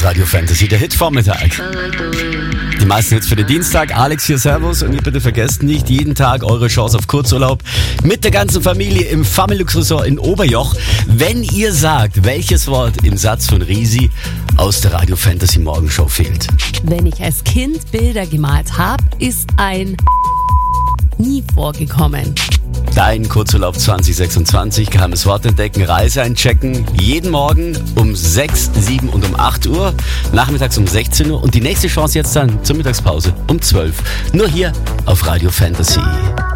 ist Radio Fantasy, der Hit-Vormittag. Die meisten Hits für den Dienstag. Alex hier, Servus. Und ihr bitte vergesst nicht, jeden Tag eure Chance auf Kurzurlaub mit der ganzen Familie im Familux Resort in Oberjoch. Wenn ihr sagt, welches Wort im Satz von Risi aus der Radio Fantasy Morgenshow fehlt. Wenn ich als Kind Bilder gemalt habe, ist ein nie vorgekommen. Dein Kurzurlaub 2026, geheimes Wort entdecken, Reise einchecken. Jeden Morgen um 6, 7 und um 8 Uhr. Nachmittags um 16 Uhr. Und die nächste Chance jetzt dann zur Mittagspause um 12. Nur hier auf Radio Fantasy.